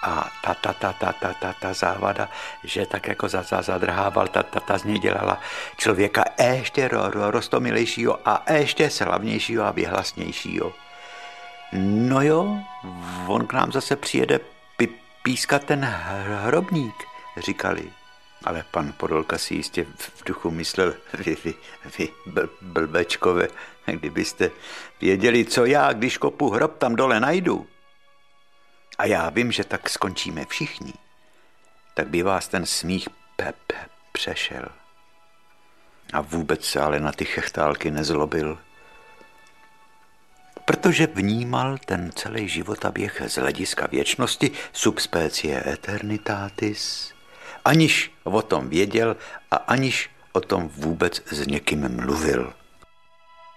A ta závada, že tak jako zadrhával, ta z něj dělala člověka ještě roztomilejšího a ještě slavnějšího a vyhlasnějšího. No jo, on k nám zase přijede pískat ten hrobník, říkali. Ale pan Podolka si jistě v duchu myslel, vy blbečkové, kdybyste věděli, co já, když kopu hrob, tam dole najdu. A já vím, že tak skončíme všichni, tak by vás ten smích přešel. A vůbec se ale na ty chechtálky nezlobil, protože vnímal ten celý životaběh z hlediska věčnosti sub specie eternitatis, aniž o tom věděl a aniž o tom vůbec s někým mluvil.